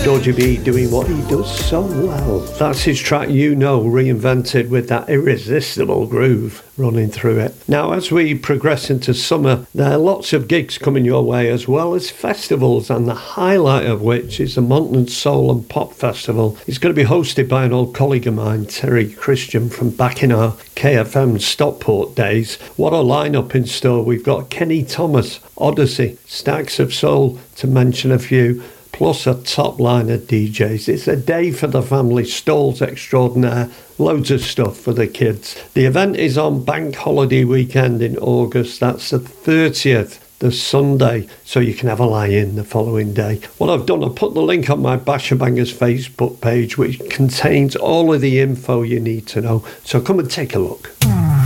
Georgie B doing what he does so well. That's his track You Know, reinvented with that irresistible groove running through it. Now, as we progress into summer, there are lots of gigs coming your way as well as festivals, and the highlight of which is the Monton Soul and Pop Festival. It's going to be hosted by an old colleague of mine, Terry Christian, from back in our KFM Stockport days. What a lineup in store. We've got Kenny Thomas, Odyssey, Stacks of Soul, to mention a few, plus a top line of DJs. It's a day for the family, stalls extraordinaire, loads of stuff for the kids. The event is on Bank Holiday weekend in August. That's the 30th, the Sunday, so you can have a lie-in the following day. What I've done, I've put the link on my Basher Bangers Facebook page, which contains all of the info you need to know. So come and take a look.